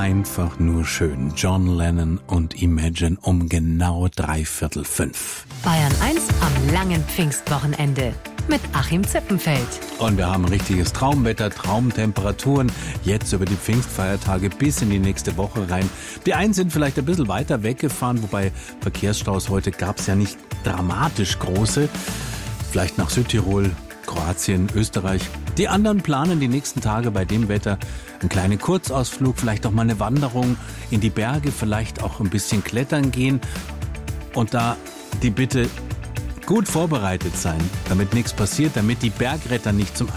einfach nur schön. John Lennon und Imagine um genau 4:45. Bayern 1 am langen Pfingstwochenende mit Achim Zippenfeld. Und wir haben ein richtiges Traumwetter, Traumtemperaturen, jetzt über die Pfingstfeiertage bis in die nächste Woche rein. Die einen sind vielleicht ein bisschen weiter weggefahren, wobei Verkehrsstaus heute gab es ja nicht dramatisch große. Vielleicht nach Südtirol, Kroatien, Österreich. Die anderen planen die nächsten Tage bei dem Wetter einen kleinen Kurzausflug, vielleicht auch mal eine Wanderung in die Berge, vielleicht auch ein bisschen klettern gehen. Und da die Bitte, gut vorbereitet sein, damit nichts passiert, damit die Bergretter nicht zum